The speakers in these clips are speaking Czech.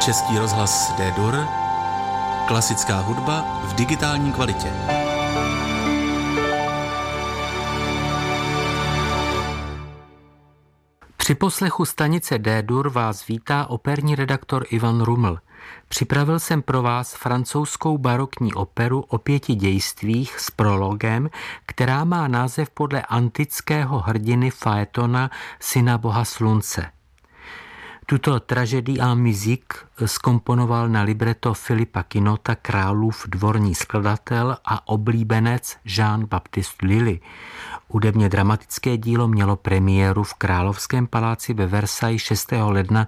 Český rozhlas D-Dur, klasická hudba v digitální kvalitě. Při poslechu stanice D-Dur vás vítá operní redaktor Ivan Ruml. Připravil jsem pro vás francouzskou barokní operu o 5 dějstvích s prologem, která má název podle antického hrdiny Faetona, syna boha slunce. Tuto tragédii en musique zkomponoval na libreto Philippa Quinota králův dvorní skladatel a oblíbenec Jean-Baptiste Lully. Hudebně dramatické dílo mělo premiéru v Královském paláci ve Versailles 6. ledna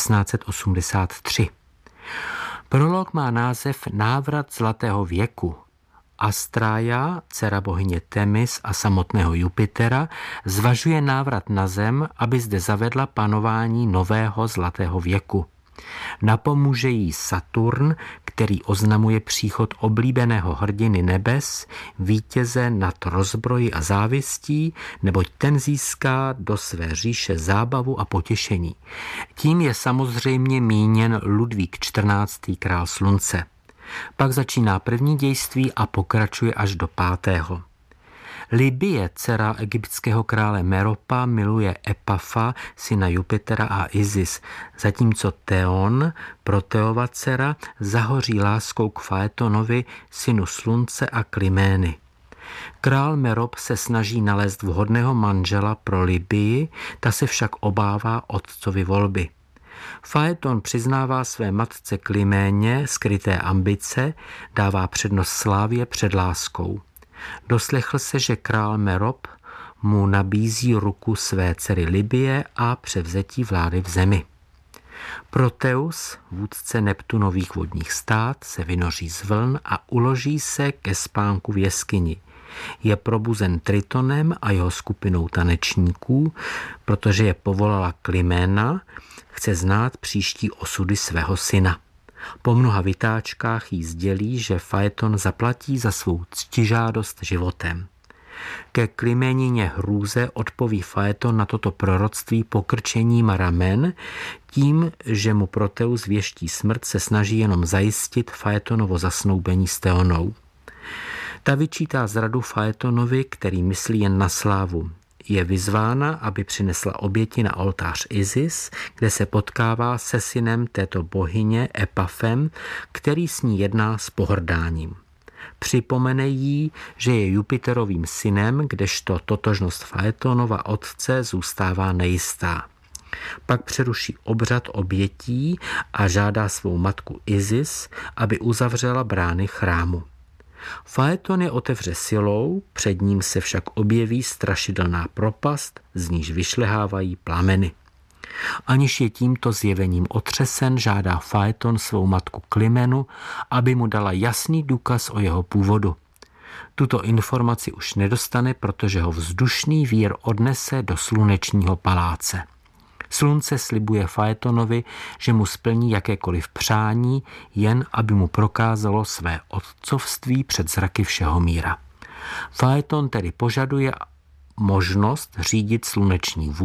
1683. Prolog má název Návrat zlatého věku. Astrája, dcera bohyně Temis a samotného Jupitera, zvažuje návrat na zem, aby zde zavedla panování nového zlatého věku. Napomůže jí Saturn, který oznamuje příchod oblíbeného hrdiny nebes, vítěze nad rozbroji a závistí, neboť ten získá do své říše zábavu a potěšení. Tím je samozřejmě míněn Ludvík XIV. Král slunce. Pak začíná první dějství a pokračuje až do 5. Libye, dcera egyptského krále Meropa, miluje Epafa, syna Jupitera a Isis, zatímco Theon, Proteova dcera, zahoří láskou k Faetonovi, synu slunce a Klymény. Král Merop se snaží nalézt vhodného manžela pro Libyi, ta se však obává otcovy volby. Faeton přiznává své matce Klyméně skryté ambice, dává přednost slávě před láskou. Doslechl se, že král Merop mu nabízí ruku své dcery Libye a převzetí vlády v zemi. Proteus, vůdce Neptunových vodních stát, se vynoří z vln a uloží se ke spánku v jeskyni. Je probuzen Tritonem a jeho skupinou tanečníků, protože je povolala Klyména, chce znát příští osudy svého syna. Po mnoha vytáčkách jí sdělí, že Faeton zaplatí za svou ctižádost životem. Ke Klyménině hrůze odpoví Faeton na toto proroctví pokrčením ramen, tím, že mu Proteus věští smrt, se snaží jenom zajistit Faetonovo zasnoubení s Theonou. Ta vyčítá zradu Faetonovi, který myslí jen na slávu. Je vyzvána, aby přinesla oběti na oltář Isis, kde se potkává se synem této bohyně Epafem, který s ní jedná s pohrdáním. Připomene jí, že je Jupiterovým synem, kdežto totožnost Faetonova otce zůstává nejistá. Pak přeruší obřad obětí a žádá svou matku Isis, aby uzavřela brány chrámu. Faeton je otevře silou, před ním se však objeví strašidelná propast, z níž vyšlehávají plameny. Aniž je tímto zjevením otřesen, žádá Faeton svou matku Klymenu, aby mu dala jasný důkaz o jeho původu. Tuto informaci už nedostane, protože ho vzdušný vír odnese do slunečního paláce. Slunce slibuje Faetonovi, že mu splní jakékoliv přání, jen aby mu prokázalo své otcovství před zraky všeho míra. Faeton tedy požaduje možnost řídit sluneční